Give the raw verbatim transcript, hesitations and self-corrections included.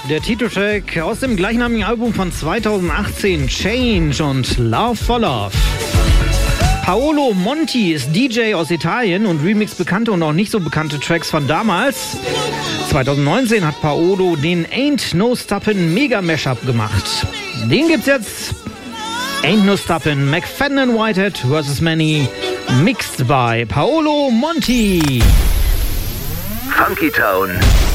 Der Titeltrack aus dem gleichnamigen Album von zweitausendachtzehn, Change und Love for Love. Paolo Monti ist D J aus Italien und remixt bekannte und auch nicht so bekannte Tracks von damals. zweitausendneunzehn hat Paolo den Ain't No Stoppin' Mega Mashup gemacht. Den gibt's jetzt. Ain't No Stoppin', McFadden and Whitehead versus Many, mixed by Paolo Monti. Funky Town.